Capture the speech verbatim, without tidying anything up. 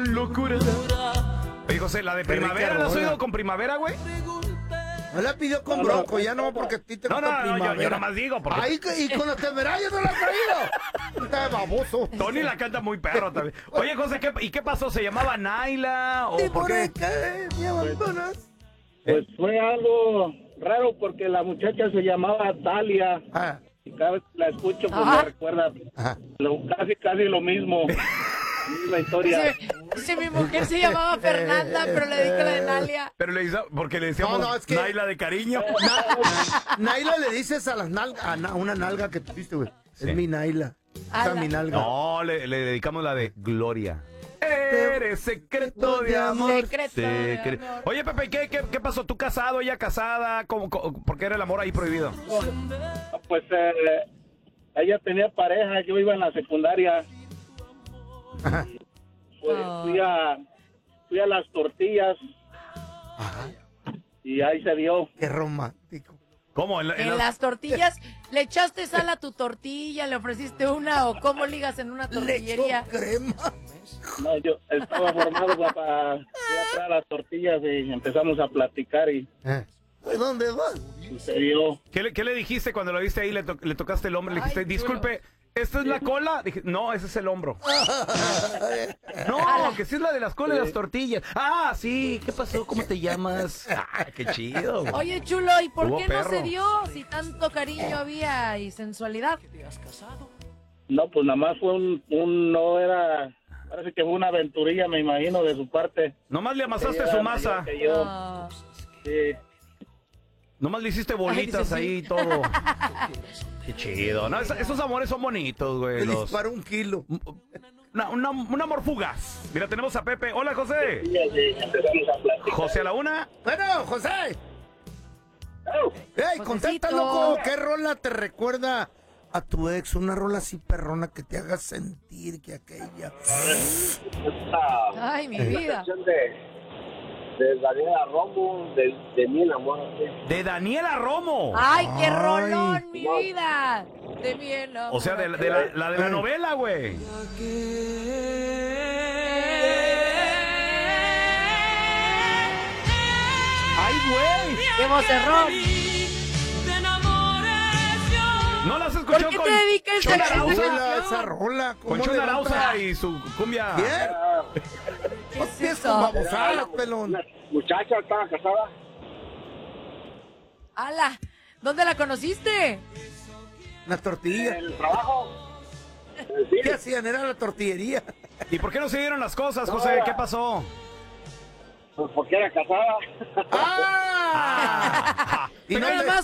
locura. Oye, José, ¿la de Primavera la has oído con Primavera, güey? No la pidió con Bronco, ya no, porque a ti te No, gusta no, no, yo, Primavera. yo nomás digo. Porque... Ay, y con los temerarios no la has traído. Está de baboso. Tony la canta muy perro también. Oye, José, ¿qué, ¿y qué pasó? ¿Se llamaba Naila o por qué? qué me abandonas? Pues fue algo raro porque la muchacha se llamaba Talia. Ah, Y cada vez que la escucho, pues Ajá. me recuerda ajá. lo- casi, casi lo mismo. La historia. Dice, dice, mi mujer se llamaba Fernanda, pero le dedico la de Nalia. Pero le hizo, porque le decíamos No, no, es que- Naila de cariño. Na- Naila le dices a las nalgas, a na- una nalga que tuviste, güey. Sí. Es mi Naila. Esa Ala. es mi nalga. No, le, le dedicamos la de Gloria. Eres secreto de amor. Secreto de Secre- amor. Oye, Pepe, ¿qué, qué, ¿qué pasó? ¿Tú casado, ella casada? ¿Cómo, cómo- ¿Por qué era el amor ahí prohibido? Pues eh, ella tenía pareja, yo iba en la secundaria. Ajá. Pues Oh. fui a, fui a las tortillas Ajá. y ahí se dio. Qué romántico. ¿Cómo? ¿En, la- en En las- las tortillas, ¿le echaste sal a tu tortilla? ¿Le ofreciste una o cómo ligas en una Le echó tortillería? crema. No, yo estaba formado para, para ir a traer las tortillas y empezamos a platicar y Eh, ¿Dónde vas? sucedió. ¿Qué, le, ¿Qué le dijiste cuando lo viste ahí? Le, to- le tocaste el hombro, le dijiste, Ay, chulo. disculpe, ¿esta es la cola? Dije, no, ese es el hombro. No, que sí es la de las colas y las tortillas. Ah, sí, ¿qué pasó? ¿Cómo te llamas? Ah, qué chido. güey. Oye, chulo, ¿y por Hubo qué no perro. se dio? Si tanto cariño había y sensualidad. No, pues nada más fue un, un no era, parece que fue una aventurilla, me imagino, de su parte. Nomás le amasaste Ella su era masa. mayor que yo. Ah, Sí. Nomás le hiciste bolitas Ay, dice, ahí y todo. Qué chido. No, es- esos amores son bonitos, güey. Me Los... disparó un kilo. Una, una, un amor fugaz. Mira, tenemos a Pepe. Hola, José. Y empezamos a platicar. José a la una. Bueno, José. Oh, Ey, contesta, Josecito. loco. ¿Qué rola te recuerda a tu ex? Una rola así perrona que te haga sentir que aquella. esta Ay, mi vida. canción de, de Daniela Romo, de, de mi amor. De Daniela Romo. Ay, qué Ay. rolón, mi vida. De bien, O sea, de, de la, la de la novela, güey. ¡Ay, güey! ¡Qué vocerrón! ¿No las ¿Por escuchó qué con te dedica esa Chona canción? Arauza? Rola, esa rola. ¿cómo Con Chona le va a Arauza entrar? y su cumbia. ¿Quién? ¿Qué No es empieces con eso? babosadas, pelón. Una muchacha estaba casada. ¡Hala! ¿Dónde la conociste? Una tortilla. En el trabajo. En el ¿Qué cine. hacían? Era la tortillería. ¿Y por qué no se dieron las cosas, José? ¿Qué pasó? Pues porque era casada. ¡Ah! Ah. Y Pero no nada te- más